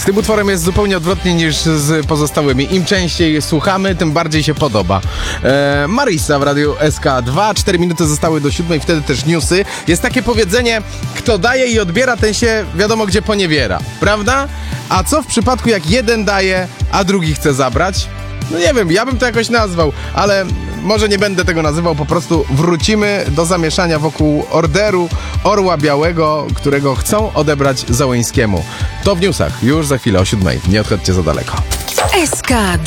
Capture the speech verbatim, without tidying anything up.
tym utworem jest zupełnie odwrotnie niż z pozostałymi. Im częściej słuchamy, tym bardziej się podoba. E, Marisa w Radiu S K dwa, cztery minuty zostały do siódmej, wtedy też newsy. Jest takie powiedzenie, kto daje i odbiera, ten się wiadomo gdzie poniewiera, prawda? A co w przypadku jak jeden daje, a drugi chce zabrać? No nie wiem, ja bym to jakoś nazwał, ale może nie będę tego nazywał, po prostu wrócimy do zamieszania wokół orderu Orła Białego, którego chcą odebrać Załońskiemu. To w newsach, już za chwilę o siódmej. Nie odchodźcie za daleko. S K